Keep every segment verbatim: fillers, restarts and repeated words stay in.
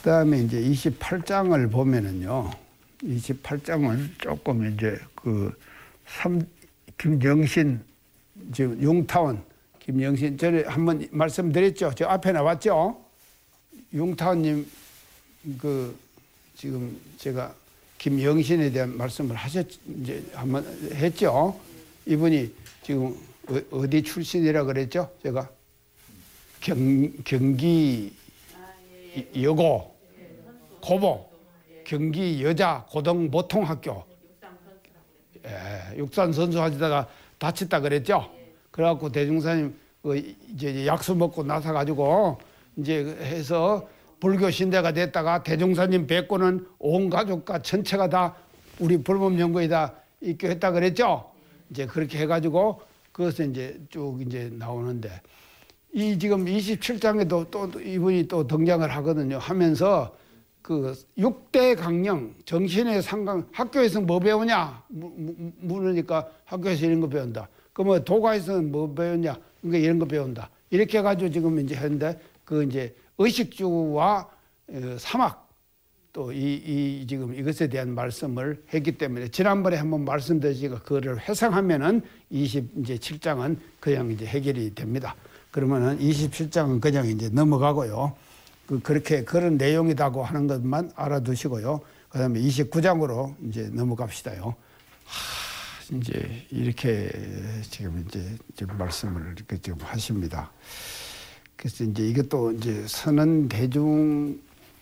그다음에 이제 이십팔 장을 보면은요. 이십팔 장을 조금 이제 그 삼 김영신 지금 융타운 김영신 전에 한번 말씀드렸죠. 저 앞에 나왔죠. 융타운님 그 지금 제가 김영신에 대한 말씀을 하셨 이제 한번 했죠. 이분이 지금 어디 출신이라 그랬죠? 제가 경 경기 여고 고보 경기 여자 고등보통학교 예, 육산 선수 하시다가 다쳤다 그랬죠. 그래갖고 대중사님 그 이제 약수 먹고 나서 가지고 이제 해서 불교 신대가 됐다가 대종사님 뵙고는 온 가족과 전체가 다 우리 불법연구에 다 입교했다 그랬죠. 이제 그렇게 해가지고 그것은 이제 쭉 이제 나오는데 이 지금 이십칠 장에도 또 이분이 또 등장을 하거든요. 하면서 그 육 대 강령 정신의 상강 학교에서 뭐 배우냐 물으니까 학교에서 이런 거 배운다. 그러면 도가에서는 뭐 배웠냐? 그러니까 이런 거 배운다. 이렇게 해가지고 지금 이제 했는데 그 이제 의식주와 사막 또 이 이 지금 이것에 대한 말씀을 했기 때문에 지난번에 한번 말씀드리니까 그거를 회상하면은 이십칠 장은 그냥 이제 해결이 됩니다. 그러면은 이십칠 장은 그냥 이제 넘어가고요. 그 그렇게 그런 내용이라고 하는 것만 알아두시고요. 그다음에 이십구 장으로 이제 넘어갑시다요. 하, 이제 이렇게 지금 이제 지금 말씀을 이렇게 지금 하십니다. 그래서 이제 이것도 이제 선언 대중에서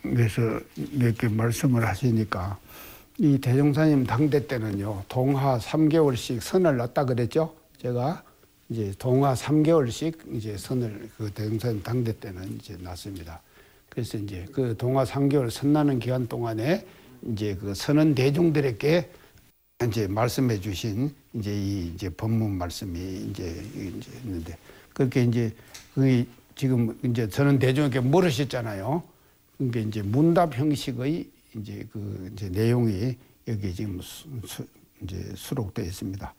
이렇게 말씀을 하시니까 이 대종사님 당대 때는요 동하 삼 개월씩 선을 놨다 그랬죠. 제가 이제 동하 삼 개월씩 이제 선을 그 대종사님 당대 때는 이제 놨습니다. 그래서 이제 그 동하 삼 개월 선나는 기간 동안에 이제 그 선언 대중들에게 이제 말씀해 주신 이제 이 이제 법문 말씀이 이제 이제 있는데 그렇게 이제 그 지금 이제 선언 대중에게 물으셨잖아요. 그러니까 이제 문답 형식의 이제 그 이제 내용이 여기 지금 수, 수, 이제 수록되어 있습니다.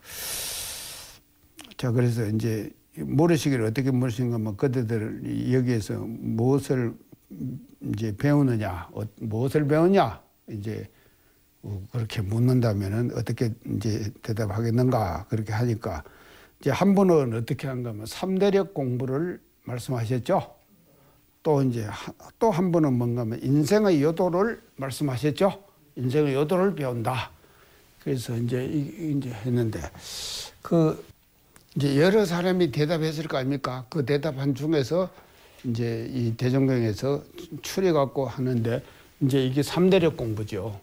자, 그래서 이제 물으시기를 어떻게 물으신가 하면 그들을 여기에서 무엇을 이제 배우느냐, 어, 무엇을 배우냐, 이제 그렇게 묻는다면은 어떻게 이제 대답하겠는가 그렇게 하니까 이제 한 분은 어떻게 한가 하면 삼대력 공부를 말씀하셨죠. 또 이제 또 한 분은 뭔가 하면 인생의 요도를 말씀하셨죠. 인생의 요도를 배운다. 그래서 이제 이제 했는데 그 이제 여러 사람이 대답했을 거 아닙니까? 그 대답한 중에서 이제 이 대종경에서 추려 갖고 하는데 이제 이게 삼대력 공부죠.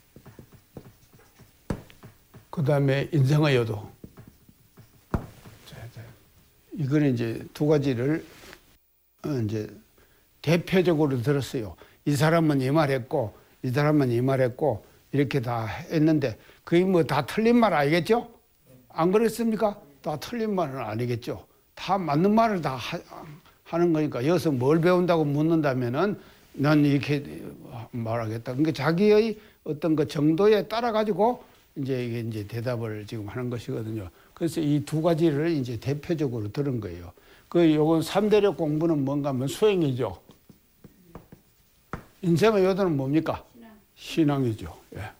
그 다음에 인생의 요도. 이거는 이제 두 가지를 이제 대표적으로 들었어요. 이 사람은 이 말했고, 이 사람은 이 말했고, 이렇게 다 했는데, 그게 뭐 다 틀린 말 아니겠죠? 안 그랬습니까? 다 틀린 말은 아니겠죠. 다 맞는 말을 다 하, 하는 거니까, 여기서 뭘 배운다고 묻는다면은, 난 이렇게 말하겠다. 그러니까 자기의 어떤 그 정도에 따라가지고, 이제 이게 이제 대답을 지금 하는 것이거든요. 그래서 이 두 가지를 이제 대표적으로 들은 거예요. 그 요건 삼대력 공부는 뭔가 하면 수행이죠. 인생의 요도는 뭡니까? 신앙. 신앙이죠. 예.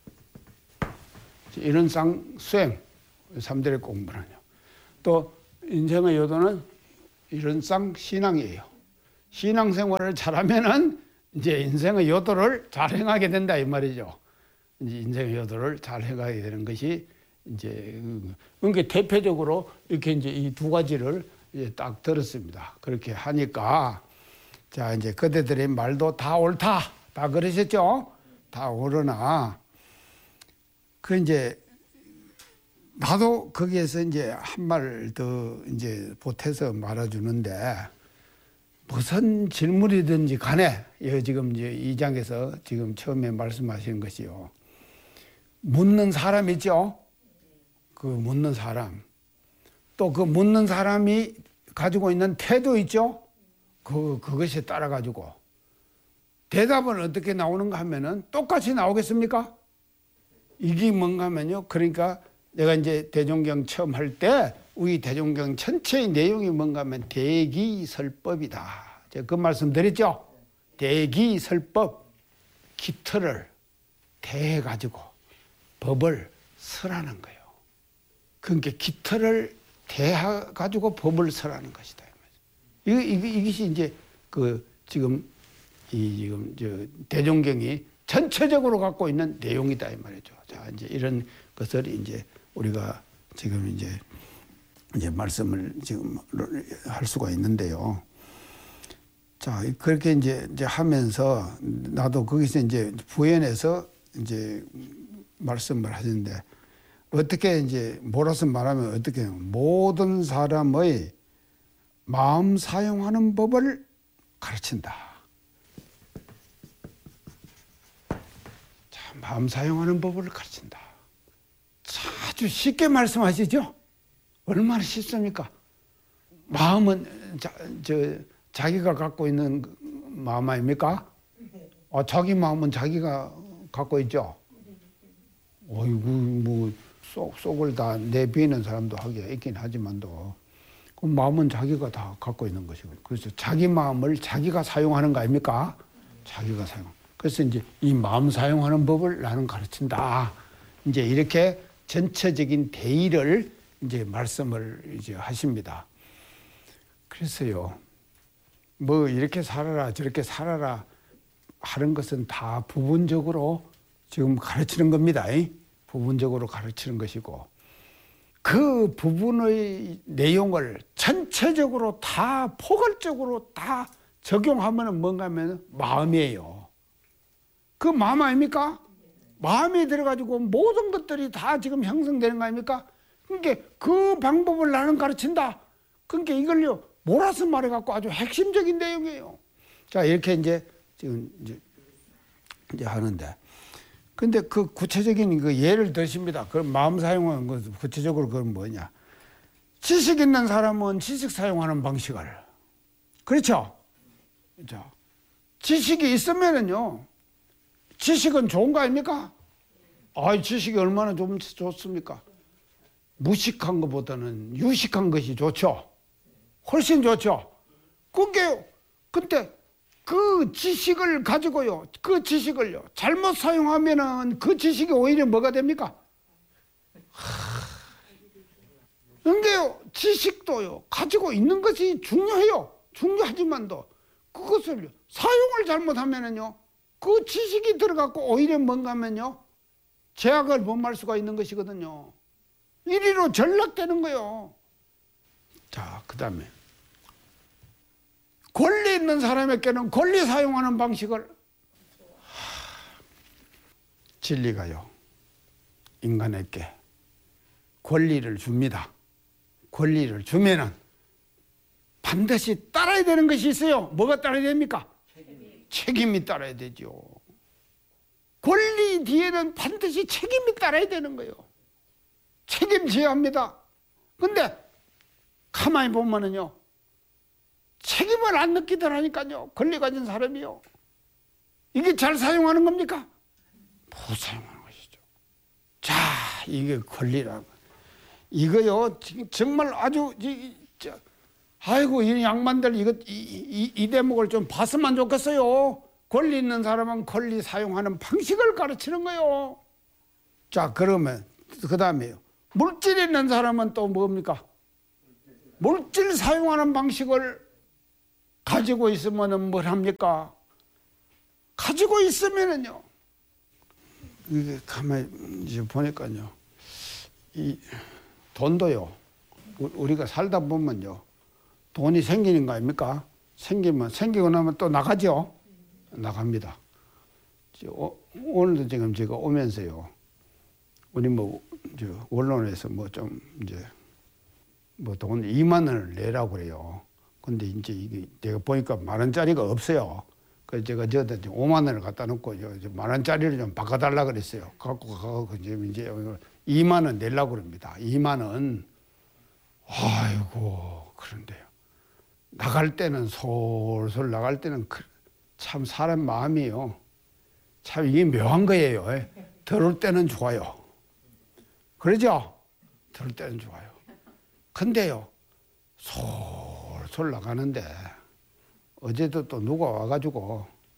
이런 상 수행, 삼대력 공부는요. 또 인생의 요도는 이런 상 신앙이에요. 신앙 생활을 잘하면은 이제 인생의 요도를 잘 행하게 된다 이 말이죠. 이제 인생의 요도를 잘 행하게 되는 것이 이제 그러니까 대표적으로 이렇게 이제 이 두 가지를 이제 딱 들었습니다. 그렇게 하니까 자 이제 그대들의 말도 다 옳다 다 그러셨죠? 다 옳으나 그 이제 나도 거기에서 이제 한 말 더 이제 보태서 말아주는데 무슨 질문이든지 간에 지금 이제 이 장에서 지금 처음에 말씀하시는 것이요. 묻는 사람 있죠? 그 묻는 사람. 또 그 묻는 사람이 가지고 있는 태도 있죠? 그, 그것에 따라가지고. 대답은 어떻게 나오는가 하면은 똑같이 나오겠습니까? 이게 뭔가 하면요. 그러니까 내가 이제 대종경 처음 할 때 우리 대종경 전체의 내용이 뭔가 하면 대기설법이다. 제가 그 말씀 드렸죠? 대기설법 기틀을 대해가지고 법을 설하는 거예요. 그러니까 기틀을 대해가지고 법을 설하는 것이다. 이거, 이거, 이것이 이제 그 지금 이 지금 저 대종경이 전체적으로 갖고 있는 내용이다 이 말이죠. 자, 이제 이런 것을 이제 우리가 지금 이제 이제 말씀을 지금 할 수가 있는데요. 자, 그렇게 이제 이제 하면서 나도 거기서 이제 부연해서 이제 말씀을 하시는데 어떻게 이제 몰아서 말하면 어떻게 모든 사람의 마음 사용하는 법을 가르친다. 자, 마음 사용하는 법을 가르친다. 아주 쉽게 말씀하시죠? 얼마나 쉽습니까? 마음은 자, 저, 자기가 갖고 있는 마음 아닙니까? 아, 자기 마음은 자기가 갖고 있죠? 어이구, 뭐, 속, 속을 다 내비는 사람도 하기가 있긴 하지만도, 그 마음은 자기가 다 갖고 있는 것이고, 그래서 자기 마음을 자기가 사용하는 거 아닙니까? 자기가 사용. 그래서 이제 이 마음 사용하는 법을 나는 가르친다. 이제 이렇게 전체적인 대의를 이제 말씀을 이제 하십니다. 그래서요, 뭐 이렇게 살아라, 저렇게 살아라 하는 것은 다 부분적으로 지금 가르치는 겁니다. 부분적으로 가르치는 것이고, 그 부분의 내용을 전체적으로 다 포괄적으로 다 적용하면 뭔가 하면 마음이에요. 그 마음 아닙니까? 마음에 들어가지고 모든 것들이 다 지금 형성되는 거 아닙니까? 그러니까 그 방법을 나는 가르친다. 그러니까 이걸요, 몰아서 말해갖고 아주 핵심적인 내용이에요. 자, 이렇게 이제 지금 이제, 이제 하는데. 근데 그 구체적인 그 예를 드십니다. 그 마음 사용하는 것, 구체적으로 그건 뭐냐. 지식 있는 사람은 지식 사용하는 방식을. 그렇죠? 자, 지식이 있으면은요, 지식은 좋은 거 아닙니까? 아, 지식이 얼마나 좀 좋습니까? 무식한 것보다는 유식한 것이 좋죠. 훨씬 좋죠. 그게, 근데 그 지식을 가지고요, 그 지식을요, 잘못 사용하면은 그 지식이 오히려 뭐가 됩니까? 그러니까 지식도요, 가지고 있는 것이 중요해요. 중요하지만도 그것을 사용을 잘못하면은요, 그 지식이 들어갖고 오히려 뭔가 하면요, 제약을 범할 수가 있는 것이거든요. 이리로 전락되는 거예요. 자, 그 다음에 권리 있는 사람에게는 권리 사용하는 방식을, 진리가요, 인간에게 권리를 줍니다. 권리를 주면은 반드시 따라야 되는 것이 있어요. 뭐가 따라야 됩니까? 책임이, 책임이 따라야 되죠. 권리 뒤에는 반드시 책임이 따라야 되는 거예요. 책임져야 합니다. 근데 가만히 보면은요, 책임을 안 느끼더라니까요. 권리 가진 사람이요. 이게 잘 사용하는 겁니까? 못 사용하는 것이죠. 자, 이게 권리라고. 이거요, 정말 아주, 이, 저, 아이고, 이 양반들 이거, 이, 이, 이 대목을 좀 봤으면 좋겠어요. 권리 있는 사람은 권리 사용하는 방식을 가르치는 거예요. 자, 그러면, 그 다음에요. 물질 있는 사람은 또 뭡니까? 물질 사용하는 방식을 가지고 있으면은 뭘 합니까? 가지고 있으면은요, 이게 가만히 이제 보니까요, 이 돈도요, 우리가 살다 보면요, 돈이 생기는 거 아닙니까? 생기면, 생기고 나면 또 나가죠? 나갑니다. 오늘도 지금 제가 오면서요, 우리 뭐, 저, 언론에서 뭐 좀 이제, 뭐 돈 이만 원을 내라고 그래요. 근데 이제 이게 내가 보니까 만 원짜리가 없어요. 그래서 제가 저한테 오만 원을 갖다 놓고 만 원짜리를 좀 바꿔달라 그랬어요. 갖고 가고 이제 이제 이만 원 내려고 그럽니다. 이만 원. 아이고, 그런데요. 나갈 때는 솔솔 나갈 때는 참 사람 마음이요. 참 이게 묘한 거예요. 들을 때는 좋아요. 그러죠? 들을 때는 좋아요. 근데요, 솔솔 나가는데 어제도 또 누가 와가지고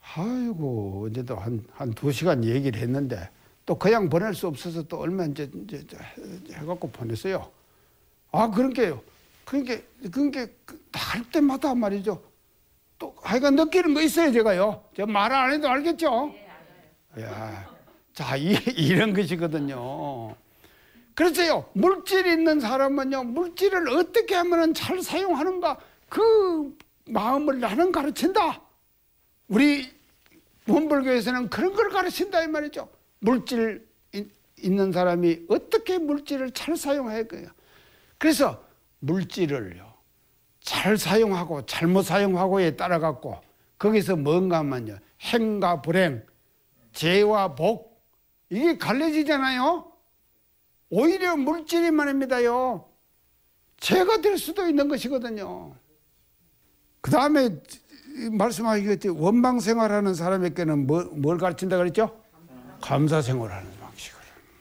아이고, 언제도 한, 한 두 시간 얘기를 했는데, 또 그냥 보낼 수 없어서 또 얼마 이제, 이제 해갖고 보냈어요. 아, 그러니까요. 그러니까, 그러니까, 할 때마다 말이죠. 또, 하여간 느끼는 거 있어요, 제가요. 제가 말 안 해도 알겠죠? 야, 자, 이, 이런 것이거든요. 그래서요, 물질 있는 사람은요, 물질을 어떻게 하면 잘 사용하는가, 그 마음을 나는 가르친다. 우리 원불교에서는 그런 걸 가르친다 이 말이죠. 물질 있는 사람이 어떻게 물질을 잘 사용해야 해요. 그래서 물질을요, 잘 사용하고 잘못 사용하고에 따라 갖고 거기서 뭔가 하면요, 행과 불행, 재와 복, 이게 갈라지잖아요. 오히려 물질이 말입니다요, 죄가 될 수도 있는 것이거든요. 그 다음에 말씀하시겠지, 원망 생활하는 사람에게는 뭐, 뭘 가르친다 그랬죠? 감사 생활하는 방식을.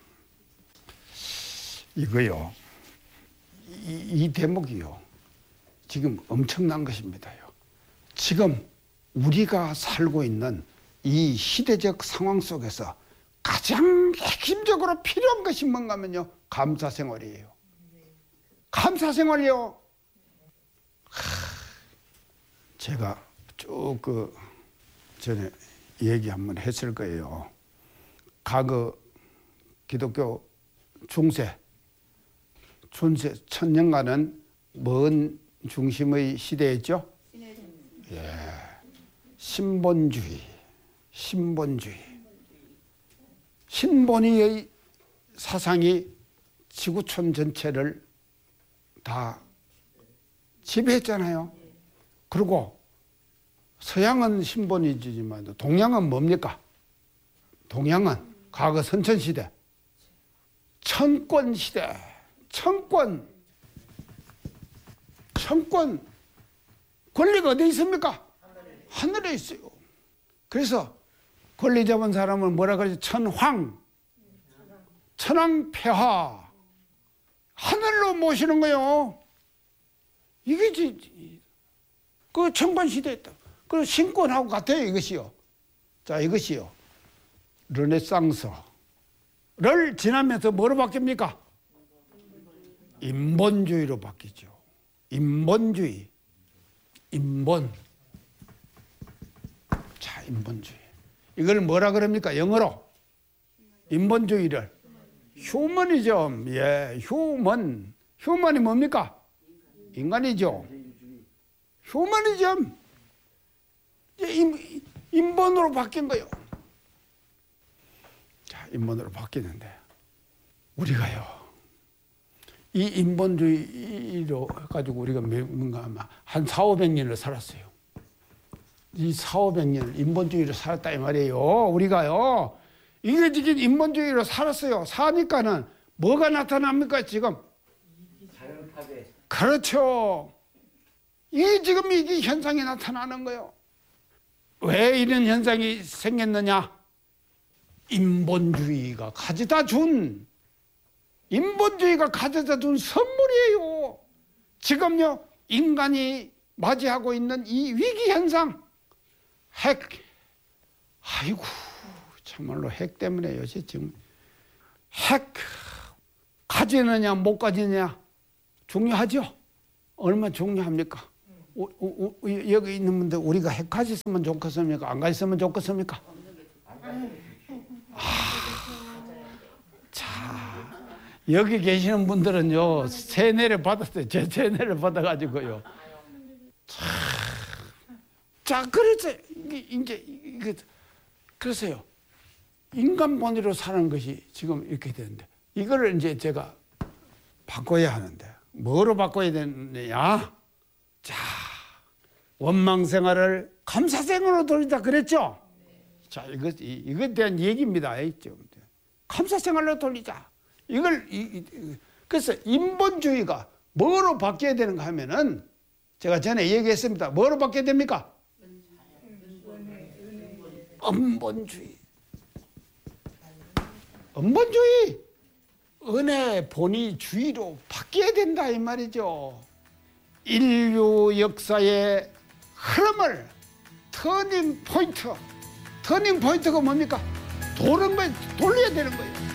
이거요, 이, 이 대목이요, 지금 엄청난 것입니다요. 지금 우리가 살고 있는 이 시대적 상황 속에서 가장 핵심적으로 필요한 것이 뭔가 하면요, 감사 생활이에요. 감사 생활이요. 제가 쭉 그 전에 얘기 한번 했을 거예요. 과거 기독교 중세, 중세 천년간은 뭔 중심의 시대였죠? 예, 신본주의, 신본주의. 신본주의의 사상이 지구촌 전체를 다 지배했잖아요. 그리고 서양은 신본주의지만 동양은 뭡니까? 동양은 과거 선천시대, 천권시대, 천권, 천권, 권리가 어디 있습니까? 하늘에 있어요. 그래서 권리 잡은 사람은 뭐라 그러지? 천황, 천황폐하, 하늘로 모시는 거요. 이게 그 천권시대였다. 그 신권하고 같아요, 이것이요. 자, 이것이요, 르네상스를 지나면서 뭐로 바뀝니까? 인본주의로 바뀌죠. 인본주의, 인본. 자, 인본주의. 이걸 뭐라 그럽니까? 영어로 인본주의를 휴머니즘. 예, 휴먼. 휴먼이 뭡니까? 인간이죠. 휴머니즘. 인, 인본으로 바뀐 거예요. 자, 인본으로 바뀌는데 우리가요, 이 인본주의로 해가지고 우리가 뭔가 한 사오백 년을 살았어요. 이 사오백 년을 인본주의로 살았다 이 말이에요. 우리가요, 이게 지금 인본주의로 살았어요. 사니까는 뭐가 나타납니까 지금? 자연 파괴. 그렇죠. 이게 지금 이게 현상이 나타나는 거예요. 왜 이런 현상이 생겼느냐? 인본주의가 가져다 준, 인본주의가 가져다 준 선물이에요. 지금요, 인간이 맞이하고 있는 이 위기 현상, 핵, 아이고, 참말로 핵 때문에 요새 지금 핵 가지느냐 못 가지느냐 중요하죠. 얼마나 중요합니까? 오, 오, 오, 여기 있는 분들 우리가 핵 가졌으면 좋겠습니까? 안 가졌으면 좋겠습니까? 아, 자, 여기 계시는 분들은요, 세뇌를 받았어요. 제 세뇌를 받아가지고요. 자, 자, 그래서 이게 이제 이게 그래서요, 인간 본위로 사는 것이 지금 이렇게 되는데, 이거를 이제 제가 바꿔야 하는데, 뭐로 바꿔야 되느냐? 자, 원망 생활을 감사 생활로 돌리자 그랬죠? 자, 이것, 이것에 대한 얘기입니다. 감사 생활로 돌리자. 이걸, 이, 이, 그래서 인본주의가 뭐로 바뀌어야 되는가 하면은, 제가 전에 얘기했습니다. 뭐로 바뀌어야 됩니까? 은본주의. 은본주의. 은혜, 본의, 주의로 바뀌어야 된다 이 말이죠. 인류 역사의 흐름을 터닝 포인트, 터닝 포인트가 뭡니까? 도는 거 돌려야 되는 거예요.